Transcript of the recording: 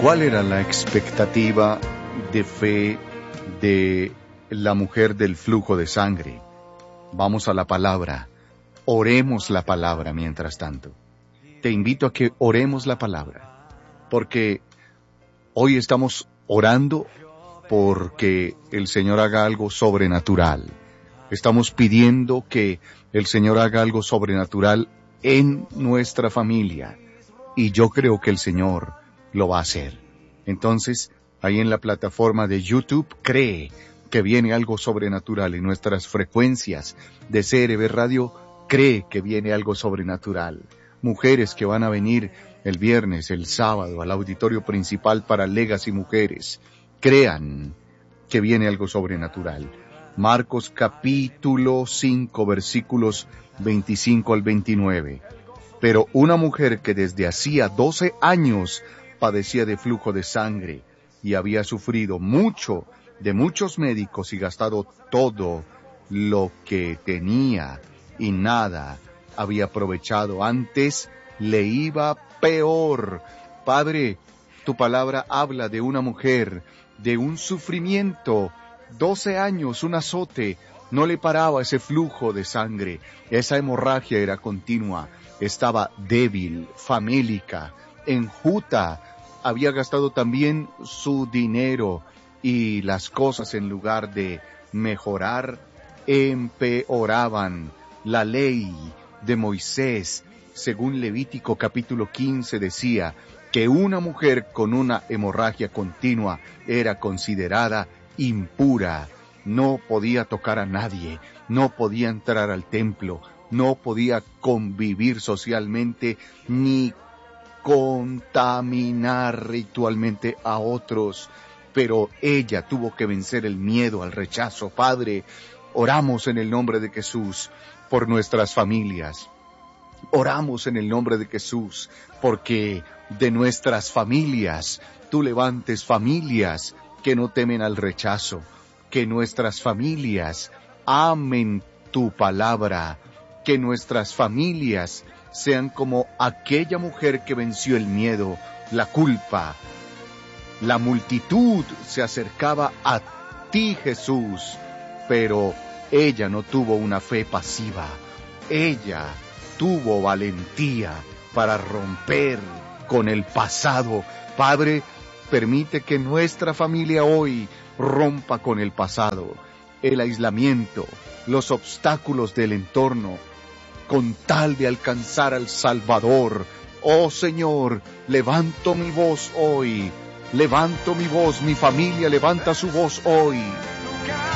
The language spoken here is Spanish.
¿Cuál era la expectativa de fe de la mujer del flujo de sangre? Vamos a la palabra. Oremos la palabra mientras tanto. Te invito a que oremos la palabra, porque hoy estamos orando porque el Señor haga algo sobrenatural. Estamos pidiendo que el Señor haga algo sobrenatural en nuestra familia, y yo creo que el Señor lo va a hacer. Entonces, ahí en la plataforma de YouTube, cree que viene algo sobrenatural en nuestras frecuencias de CRB Radio. Cree que viene algo sobrenatural. Mujeres que van a venir el viernes, el sábado, al auditorio principal para Legacy Mujeres, crean que viene algo sobrenatural. Marcos capítulo 5, versículos 25 al 29. Pero una mujer que desde hacía 12 años padecía de flujo de sangre y había sufrido mucho de muchos médicos y gastado todo lo que tenía y nada había aprovechado, antes le iba peor. Padre, tu palabra habla de una mujer, de un sufrimiento, 12 años, un azote, no le paraba ese flujo de sangre, esa hemorragia era continua, estaba débil, famélica, enjuta, había gastado también su dinero y las cosas, en lugar de mejorar, empeoraban. La ley de Moisés, según Levítico capítulo 15, decía que una mujer con una hemorragia continua era considerada impura, no podía tocar a nadie, no podía entrar al templo, no podía convivir socialmente ni contaminar ritualmente a otros, pero ella tuvo que vencer el miedo al rechazo. Padre, oramos en el nombre de Jesús por nuestras familias. Oramos en el nombre de Jesús porque de nuestras familias tú levantes familias que no temen al rechazo, que nuestras familias amen tu palabra, que nuestras familias sean como aquella mujer que venció el miedo, la culpa. La multitud se acercaba a ti, Jesús, pero ella no tuvo una fe pasiva. Ella tuvo valentía para romper con el pasado. Padre, permite que nuestra familia hoy rompa con el pasado, el aislamiento, los obstáculos del entorno, con tal de alcanzar al Salvador. Oh Señor, levanto mi voz hoy, levanto mi voz, mi familia levanta su voz hoy.